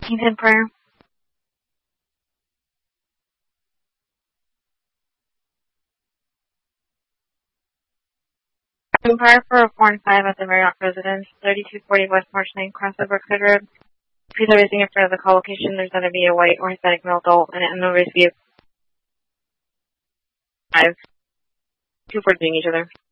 Kington Prayer. Empire for 4 and 5 at the Marriott Residence, 3240 West Marsh Lane, crossover Clear Road. Please are raising in front of the call location. There's going to be a white or Hispanic male adult and no race view. 5. 2 for doing each other.